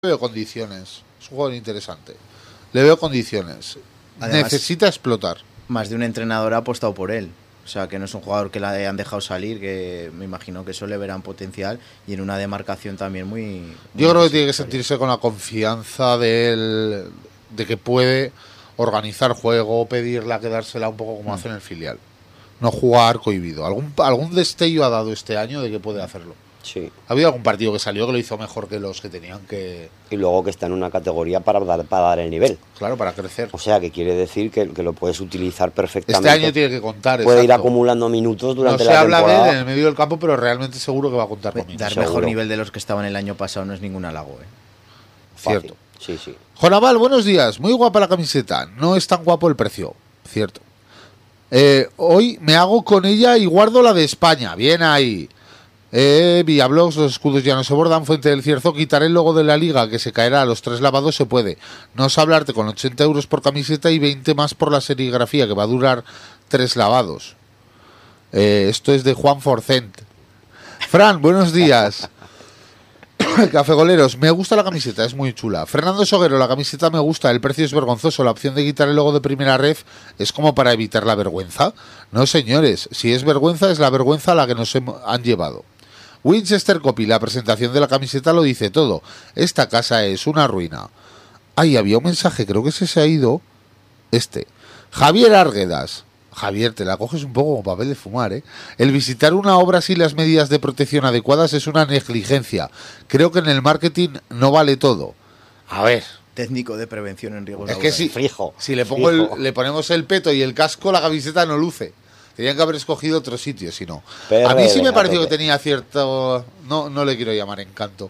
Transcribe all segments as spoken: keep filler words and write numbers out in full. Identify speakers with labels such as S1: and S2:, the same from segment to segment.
S1: Le veo condiciones. Es un jugador interesante. Le veo condiciones. Además, necesita explotar.
S2: Más de un entrenador ha apostado por él. O sea, que no es un jugador que la han dejado salir, que me imagino que eso le verán potencial y en una demarcación también muy... muy
S1: Yo creo que tiene que sentirse con la confianza de él, de que puede organizar juego, pedirla, quedársela un poco como mm. hace en el filial. No jugar cohibido. ¿Algún, algún destello ha dado este año de que puede hacerlo?
S3: Sí.
S1: Ha habido algún partido que salió que lo hizo mejor que los que tenían que...
S3: Y luego que está en una categoría para dar, para dar el nivel.
S1: Claro, para crecer.
S3: O sea, que quiere decir que, que lo puedes utilizar perfectamente.
S1: Este año tiene que contar,
S3: Puede
S1: exacto.
S3: ir acumulando minutos durante la
S1: temporada. No se habla de él en el medio del campo, pero realmente seguro que va a contar con
S2: Dar
S1: minutos.
S2: mejor
S3: Seguro.
S2: nivel de los que estaban el año pasado no es ningún halago, ¿eh?
S1: Cierto.
S3: Sí, sí.
S1: Jonaval, buenos días. Muy guapa la camiseta. No es tan guapo el precio. Cierto. Eh, hoy me hago con ella y guardo la de España. Bien ahí. Eh, Villablogs, los escudos ya no se bordan. Fuente del Cierzo, quitaré el logo de la liga que se caerá a los tres lavados, se puede. No sé hablarte con ochenta euros por camiseta y veinte más por la serigrafía, que va a durar tres lavados. Eh, esto es de Juan Forcent. Fran, buenos días. Cafegoleros, me gusta la camiseta, es muy chula. Fernando Soguero, la camiseta me gusta, el precio es vergonzoso. La opción de quitar el logo de Primera Ref es como para evitar la vergüenza. No, señores, si es vergüenza, es la vergüenza a la que nos han llevado. Winchester Copy, la presentación de la camiseta lo dice todo. Esta casa es una ruina. Ay, había un mensaje, creo que ese se ha ido. Este. Javier Arguedas. Javier, te la coges un poco como papel de fumar, ¿eh? El visitar una obra sin las medidas de protección adecuadas es una negligencia. Creo que en el marketing no vale todo. A ver.
S2: Técnico de prevención en riesgos
S1: Es que si,
S3: Frijo,
S1: si le, pongo
S3: frijo.
S1: el, le ponemos el peto y el casco, la camiseta no luce. Tenían que haber escogido otro sitio, si no.
S3: Pero
S1: a mí sí me pareció
S3: tope.
S1: que tenía cierto... No, no le quiero llamar encanto.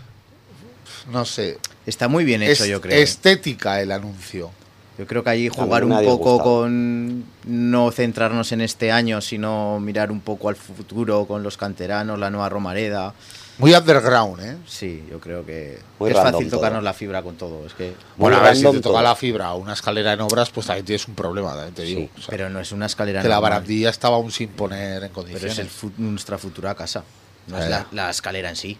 S1: No sé.
S2: Está muy bien hecho,
S1: Es,
S2: yo creo.
S1: estética el anuncio.
S2: Yo creo que allí jugar un poco con no centrarnos en este año, sino mirar un poco al futuro con los canteranos, la nueva Romareda.
S1: Muy underground, ¿eh?
S2: Sí, yo creo que
S3: Muy
S2: es
S3: random
S2: fácil tocarnos
S3: todo.
S2: la fibra con todo. Es que
S1: Bueno,
S3: Muy
S1: a ver, si te
S3: random
S1: toca
S3: todo.
S1: la fibra o una escalera en obras, pues también tienes un problema, también te digo.
S3: Sí,
S1: O sea,
S2: pero no es una escalera
S1: que la
S2: normal,
S1: barandilla estaba aún sin poner en
S2: pero
S1: condiciones.
S2: es el fu- nuestra futura casa. No
S1: Eh.
S2: es la, la escalera en sí.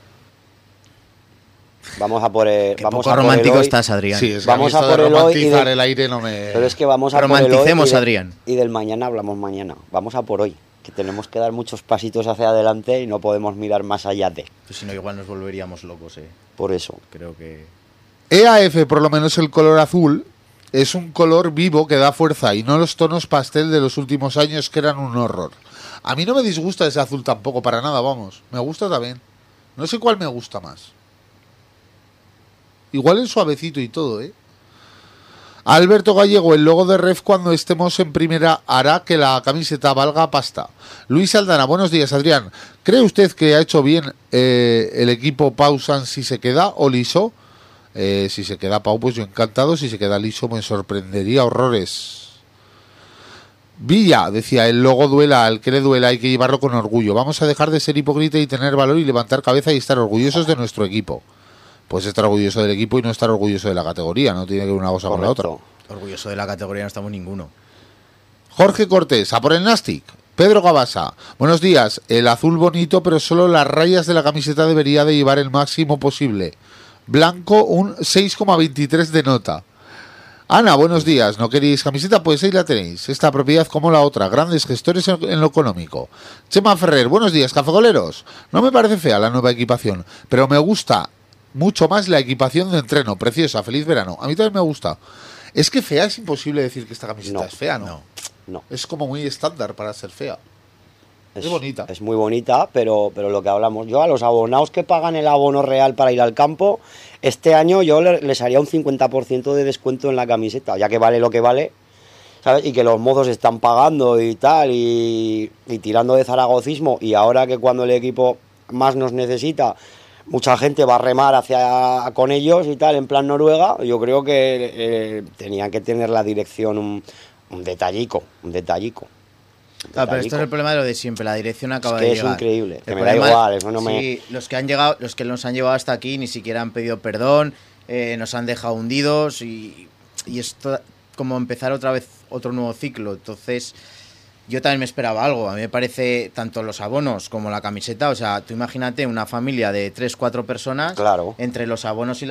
S3: Vamos a por el,
S2: Qué
S3: vamos
S2: poco
S3: a por
S2: romántico
S3: el hoy.
S2: estás, Adrián.
S1: Sí, es
S3: Vamos
S1: que a mí
S3: a
S1: esto
S3: por
S1: de
S3: el hoy y
S1: romantizar
S3: de-
S1: el aire no me...
S3: Pero es que vamos a por el hoy
S2: Romanticemos,
S3: y de-
S2: Adrián.
S3: Y del mañana hablamos mañana. Vamos a por hoy. Que tenemos que dar muchos pasitos hacia adelante y no podemos mirar más allá de.
S2: Pues si no, igual nos volveríamos locos, eh.
S3: Por eso.
S2: Creo que...
S1: E A F, por lo menos el color azul, es un color vivo que da fuerza y no los tonos pastel de los últimos años que eran un horror. A mí no me disgusta ese azul tampoco para nada, vamos. Me gusta también. No sé cuál me gusta más. Igual el suavecito y todo, ¿eh? Alberto Gallego, el logo de Ref cuando estemos en primera hará que la camiseta valga pasta. Luis Aldana, buenos días, Adrián. ¿Cree usted que ha hecho bien eh, el equipo Pausan si se queda o liso? Eh, si se queda Pau, pues yo encantado. Si se queda liso, me sorprendería horrores. Villa, decía, el logo duela, al que le duela hay que llevarlo con orgullo. Vamos a dejar de ser hipócrita y tener valor y levantar cabeza y estar orgullosos de nuestro equipo. Pues estar orgulloso del equipo y no estar orgulloso de la categoría. No tiene que ver una cosa con la otra.
S3: Correcto.
S2: Orgulloso de la categoría no estamos ninguno.
S1: Jorge Cortés, a por el Nastic. Pedro Gabasa, buenos días. El azul bonito, pero solo las rayas de la camiseta debería de llevar el máximo posible. Blanco, un seis coma veintitrés de nota. Ana, buenos días. ¿No queréis camiseta? Pues ahí la tenéis. Esta propiedad como la otra. Grandes gestores en, en lo económico. Chema Ferrer, buenos días, cafegoleros. No me parece fea la nueva equipación, pero me gusta mucho más la equipación de entreno. Preciosa, feliz verano. A mí también me gusta. Es que fea es imposible decir que esta camiseta
S3: No,
S1: es fea, ¿no?
S2: no.
S3: No.
S1: Es como muy estándar para ser fea. Es bonita.
S3: Es muy bonita, pero, pero lo que hablamos. Yo a los abonados que pagan el abono real para ir al campo, este año yo le- les haría un cincuenta por ciento de descuento en la camiseta, ya que vale lo que vale, ¿sabes? Y que los mozos están pagando y tal, y, y tirando de zaragocismo, y ahora que cuando el equipo más nos necesita, mucha gente va a remar hacia con ellos y tal, en plan Noruega, yo creo que eh, tenían que tener la dirección un, un detallico, un detallico.
S2: Claro, pero esto es el problema de lo de siempre. La dirección acaba
S3: Es que
S2: de
S3: es
S2: llegar.
S3: increíble,
S2: El
S3: que me da
S2: problema-
S3: igual, eso no me-
S2: Sí, los que han llegado, los que nos han llevado hasta aquí ni siquiera han pedido perdón, eh, nos han dejado hundidos y, y esto como empezar otra vez otro nuevo ciclo. Entonces, yo también me esperaba algo. A mí me parece tanto los abonos como la camiseta. O sea, tú imagínate una familia de tres, cuatro personas,
S3: claro,
S2: entre los abonos y